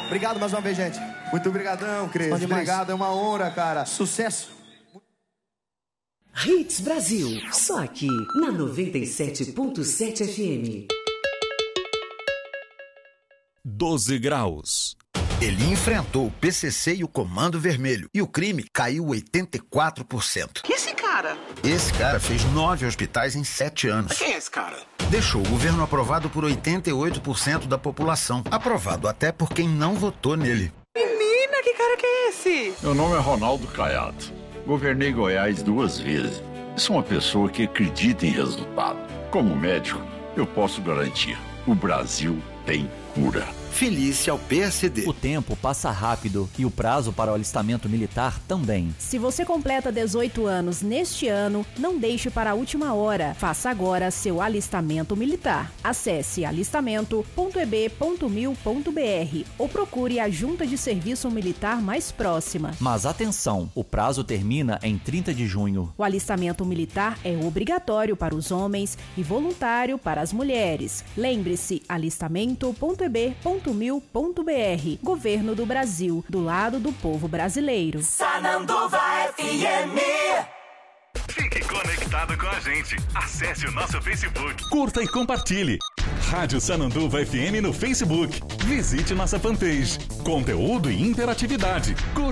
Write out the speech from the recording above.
Obrigado mais uma vez, gente. Muito obrigadão, Cris. Obrigado, é uma honra, cara. Sucesso. Hits Brasil, só aqui na 97.7 FM. 12 graus. Ele enfrentou o PCC e o Comando Vermelho e o crime caiu 84%. Que esse cara? Esse cara fez 9 hospitais em 7 anos. Quem é esse cara? Deixou o governo aprovado por 88% da população. Aprovado até por quem não votou nele. Menina, que cara que é esse? Meu nome é Ronaldo Caiado. Governei Goiás 2 vezes. Sou uma pessoa que acredita em resultado. Como médico, eu posso garantir: o Brasil tem cura. Felícia ao PSD. O tempo passa rápido e o prazo para o alistamento militar também. Se você completa 18 anos neste ano, não deixe para a última hora. Faça agora seu alistamento militar. Acesse alistamento.eb.mil.br ou procure a Junta de Serviço Militar mais próxima. Mas atenção, o prazo termina em 30 de junho. O alistamento militar é obrigatório para os homens e voluntário para as mulheres. Lembre-se, alistamento.eb.mil.br. Governo do Brasil, do lado do povo brasileiro. Sananduva FM. Fique conectado com a gente. Acesse o nosso Facebook. Curta e compartilhe. Rádio Sananduva FM no Facebook. Visite nossa fanpage. Conteúdo e interatividade.